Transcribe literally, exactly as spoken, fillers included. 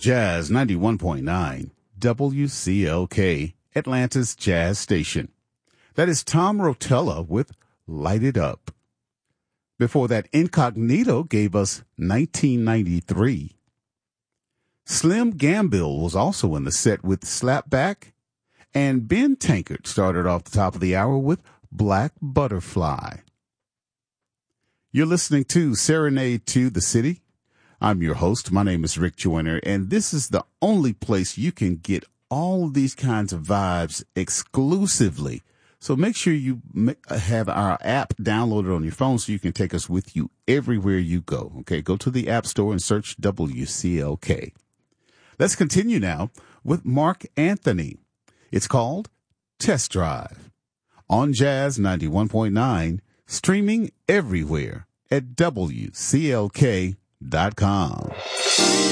Jazz ninety-one point nine, W C L K, Atlanta's Jazz Station. That is Tom Rotella with Light It Up. Before that, Incognito gave us nineteen ninety-three. Slim Gambill was also in the set with Slapback. And Ben Tankard started off the top of the hour with Black Butterfly. You're listening to Serenade to the City. I'm your host. My name is Rick Joyner, and this is the only place you can get all of these kinds of vibes exclusively. So make sure you have our app downloaded on your phone so you can take us with you everywhere you go. Okay, go to the App Store and search W C L K. Let's continue now with Mark Anthony. It's called Test Drive on Jazz ninety-one point nine, streaming everywhere at W C L K dot com.